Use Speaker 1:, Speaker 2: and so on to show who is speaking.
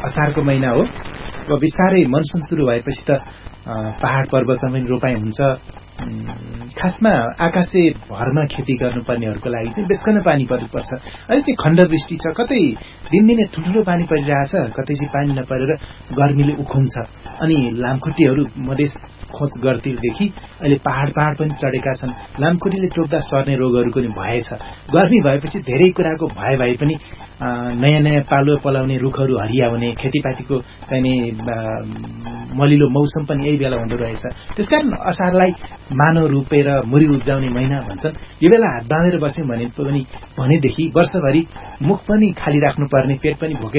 Speaker 1: असारको महिना हो र बिस्तारै मनसुन सुरु भएपछि त पहाड पर्वतमा पनि रोपाई हुन्छ। खासमा आकाशे भरमा खेती गर्नुपर्नेहरूको लागि चाहिँ बेसकन पानी पर्नुपर्छ। अहिले चाहिँ खण्डवृष्टि छ, कतै दिनदिनै ठुल्ठुलो पानी परिरहेछ, कतै चाहिँ पानी नपरेर गर्मीले उखुम्छ। अनि लामखुट्टेहरू मधेस खोज गर्तीदेखि अहिले पहाड पनि चढेका छन्। लामखुट्टेले टोक्दा सर्ने रोगहरूको पनि भएछ। गर्मी भएपछि धेरै कुराको भए पनि नयाँ पालो पलाउने रुखहरू हरिया हुने, खेतीपातीको चाहिने मलिलो मौसम पनि यही बेला हुँदो रहेछ। त्यसकारण असारलाई मानव रोपेर मुरी उब्जाउने महिना भन्छन्। यो बेला हात बाँधेर बस्यौं भनेदेखि वर्षभरि मुख पनि खाली राख्नुपर्ने, पेट पनि भोकै